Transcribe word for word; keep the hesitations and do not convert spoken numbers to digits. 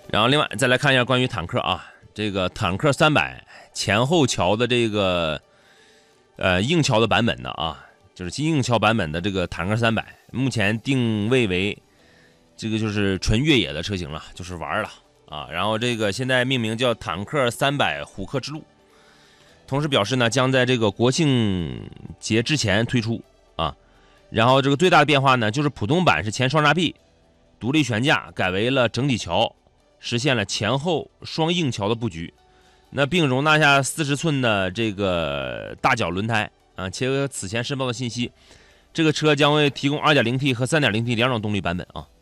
然后另外再来看一下关于坦克啊，这个坦克三百前后桥的这个呃硬桥的版本的啊，就是硬桥版本的这个坦克三百，目前定位为这个就是纯越野的车型了，就是玩了啊。然后这个现在命名叫坦克三百虎克之路，同时表示呢将在这个国庆节之前推出啊。然后这个最大的变化呢，就是普通版是前双叉臂独立悬架改为了整体桥，实现了前后双硬桥的布局，那并容纳下四十寸的这个大角轮胎啊。结合此前申报的信息，这个车将会提供 二点零 T 和 三点零 T 两种动力版本啊。